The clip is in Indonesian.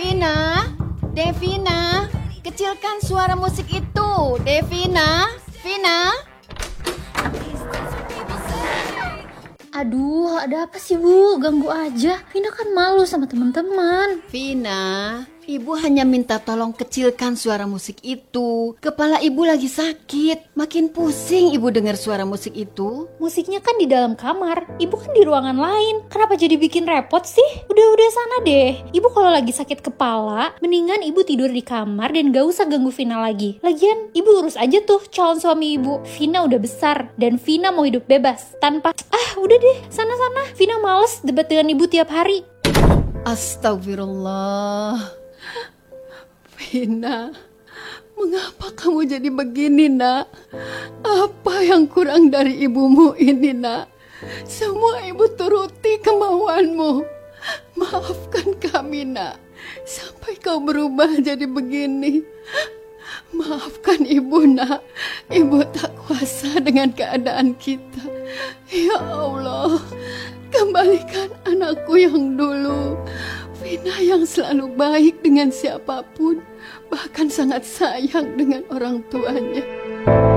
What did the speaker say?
Devina, Devina, kecilkan suara musik itu. Devina, Vina. Aduh, ada apa sih Bu? Ganggu aja. Vina kan malu sama teman-teman. Vina, ibu hanya minta tolong kecilkan suara musik itu. Kepala ibu lagi sakit. Makin pusing ibu dengar suara musik itu. Musiknya kan di dalam kamar. Ibu kan di ruangan lain. Kenapa jadi bikin repot sih? Udah sana deh. Ibu kalau lagi sakit kepala, mendingan ibu tidur di kamar dan gak usah ganggu Vina lagi. Lagian, ibu urus aja tuh calon suami ibu. Vina udah besar dan Vina mau hidup bebas tanpa... udah deh, sana-sana. Vina males debat dengan ibu tiap hari. Astagfirullah. Vina, mengapa kamu jadi begini, nak? Apa yang kurang dari ibumu ini, nak? Semua ibu turuti kemauanmu. Maafkan kami, nak. Sampai kau berubah jadi begini. Maafkan ibu, nak. Ibu tak kuasa dengan keadaan kita. Ya Allah, kembalikan anakku yang dulu. Vina yang selalu baik dengan siapapun, bahkan sangat sayang dengan orang tuanya.